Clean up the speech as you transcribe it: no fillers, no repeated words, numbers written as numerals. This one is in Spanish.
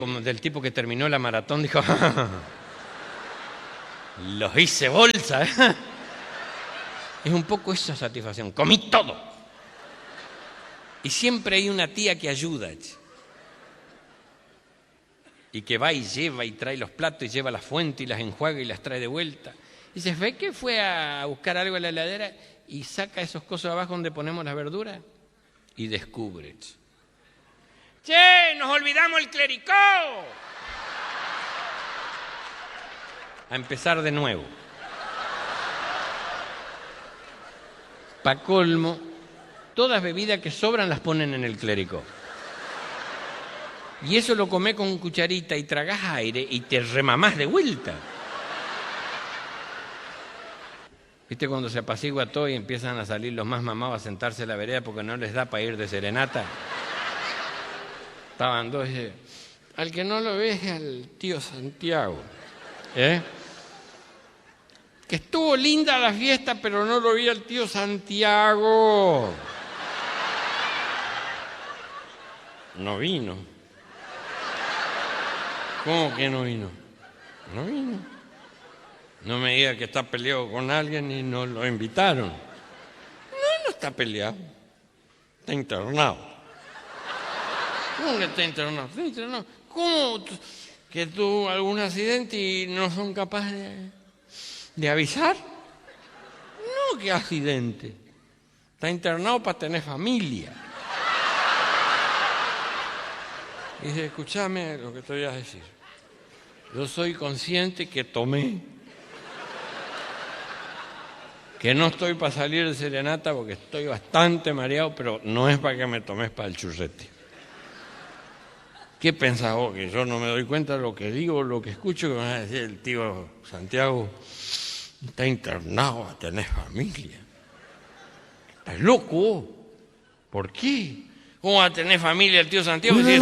como del tipo que terminó la maratón, dijo, los hice bolsa. Es un poco esa satisfacción, comí todo. Y siempre hay una tía que ayuda, y que va y lleva y trae los platos y lleva la fuente y las enjuaga y las trae de vuelta. Y dices, ¿ve que fue a buscar algo en la heladera y saca esos cosos abajo donde ponemos las verduras? Y descubre, ¡che, nos olvidamos el clericó! A empezar de nuevo. Pa' colmo, todas bebidas que sobran las ponen en el clericó. Y eso lo comés con cucharita y tragás aire y te remamás de vuelta. ¿Viste cuando se apacigua todo y empiezan a salir los más mamados a sentarse en la vereda porque no les da para ir de serenata? Estaban dos y dice, al que no lo ve es al tío Santiago. Que estuvo linda la fiesta, pero no lo vi al tío Santiago. No vino. ¿Cómo que no vino? No vino. No me diga que está peleado con alguien y no lo invitaron. No está peleado. Está internado. ¿Cómo que está internado? Está internado. ¿Cómo que tuvo algún accidente y no son capaces de avisar? No, ¿qué accidente? Está internado para tener familia. Y dice, escúchame lo que te voy a decir. Yo soy consciente que tomé. Que no estoy para salir de serenata porque estoy bastante mareado, pero no es para que me tomes para el churrete. ¿Qué pensás vos? ¿Que yo no me doy cuenta de lo que digo, lo que escucho? Que me va a decir el tío Santiago, está internado a tener familia. ¿Estás loco? ¿Por qué? ¿Cómo va a tener familia el tío Santiago?